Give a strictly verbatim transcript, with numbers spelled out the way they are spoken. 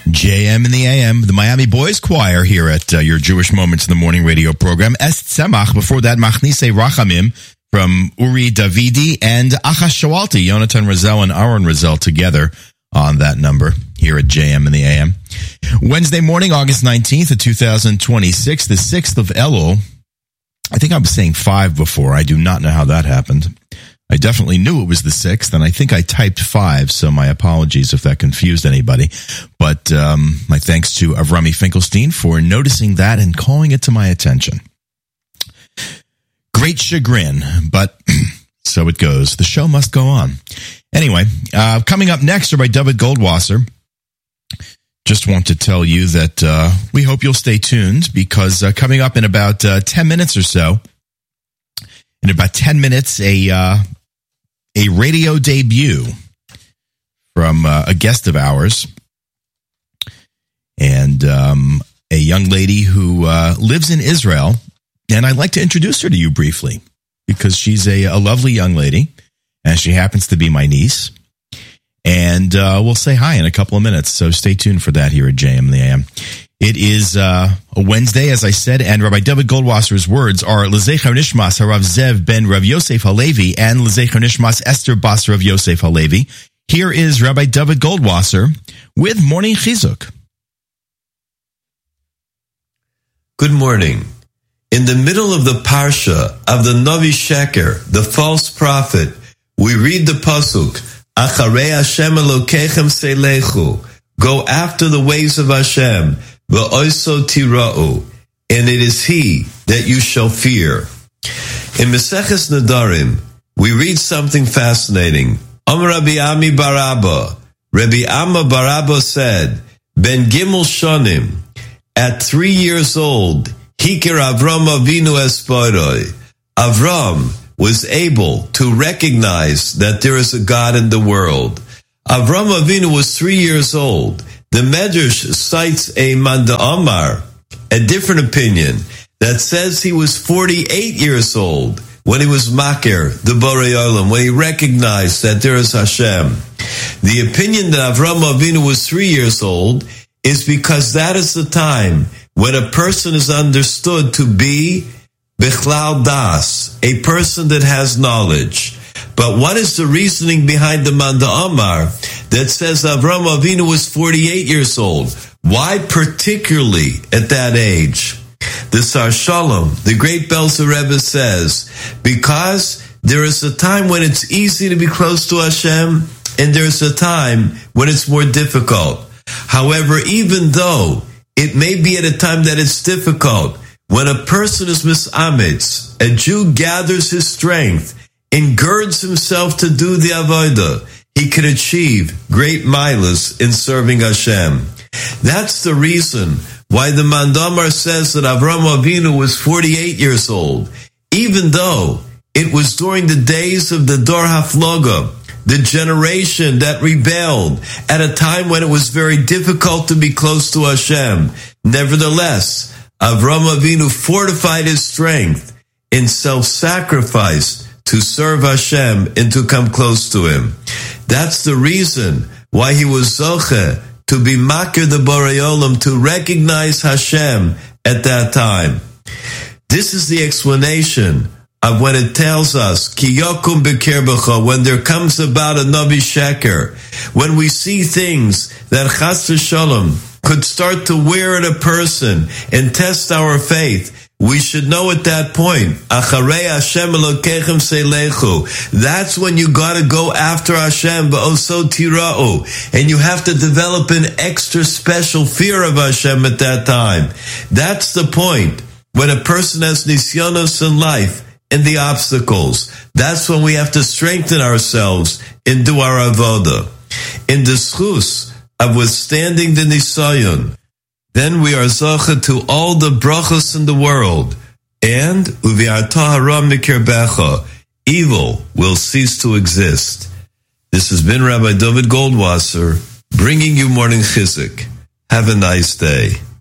J M in the A M, the Miami Boys Choir here at uh, your Jewish Moments in the Morning radio program. Es Tzemach, before that, Machnise Rachamim from Uri Davidi and Achash Shawalti, Yonatan Razel and Aaron Razel together on that number here at J M in the A M. Wednesday morning, August nineteenth of two thousand twenty-six, the sixth of Elul. I think I was saying five before. I do not know how that happened. I definitely knew it was the sixth, and I think I typed five, so my apologies if that confused anybody. But um, my thanks to Avrami Finkelstein for noticing that and calling it to my attention. Great chagrin, but so it goes. The show must go on. Anyway, uh, coming up next are by David Goldwasser. Just want to tell you that uh, we hope you'll stay tuned, because uh, coming up in about uh, ten minutes or so, in about ten minutes, a uh, a radio debut from uh, a guest of ours, and um, a young lady who uh, lives in Israel. And I'd like to introduce her to you briefly, because she's a, a lovely young lady, and she happens to be my niece. And uh, we'll say hi in a couple of minutes, so stay tuned for that here at J M in the A M. It is uh, a Wednesday, as I said, and Rabbi David Goldwasser's words are L'zecher Nishmas Harav Zev ben Rav Yosef Halevi and L'zecher Nishmas Esther Bas Rav Yosef Halevi. Here is Rabbi David Goldwasser with Morning Chizuk. Good morning. In the middle of the Parsha of the Navi Sheker, the false prophet, we read the pasuk, Acharei Hashem Elokechem Selechu, go after the ways of Hashem, V'oiso tira'u, and it is He that you shall fear. In Meseches Nedarim, we read something fascinating. Om Rabbi Ami Barabba, Rabbi Amma Barabba said, Ben Gimel Shonim, at three years old, Hikir Avram Avinu Esporoi, Avram was able to recognize that there is a God in the world. Avram Avinu was three years old. The Medrash cites a Manda Amar, a different opinion, that says he was forty-eight years old when he was Makir, the Borei Olam, when he recognized that there is Hashem. The opinion that Avram Avinu was three years old is because that is the time when a person is understood to be Bichlal Das, a person that has knowledge. But what is the reasoning behind the Manda Amar that says Avram Avinu was forty-eight years old? Why particularly at that age? The Sar Shalom, the great Belzer Rebbe, says, because there is a time when it's easy to be close to Hashem, and there's a time when it's more difficult. However, even though it may be at a time that it's difficult, when a person is misamitz, a Jew gathers his strength and girds himself to do the avodah, he can achieve great milas in serving Hashem. That's the reason why the Mandamar says that Avram Avinu was forty-eight years old, even though it was during the days of the Dor Hafloga, the generation that rebelled at a time when it was very difficult to be close to Hashem. Nevertheless, Avram Avinu fortified his strength in self-sacrifice to serve Hashem and to come close to Him. That's the reason why he was zoche to be makir the Borei Olam, to recognize Hashem at that time. This is the explanation of when it tells us, Ki yokum b'kirbecha, when there comes about a Navi Sheker, when we see things that Chas v'Shalom could start to wear at a person and test our faith, we should know at that point, Acharei Hashem Elokechem Selechu. That's when you got to go after Hashem, V'oso tira'u, and you have to develop an extra special fear of Hashem at that time. That's the point when a person has nisyonos in life and the obstacles. That's when we have to strengthen ourselves and do our avodah. In the schus of withstanding the nisayon, then we are zoche to all the brachos in the world, and uvi'arta hara mikirbecha, evil will cease to exist. This has been Rabbi David Goldwasser, bringing you Morning Chizuk. Have a nice day.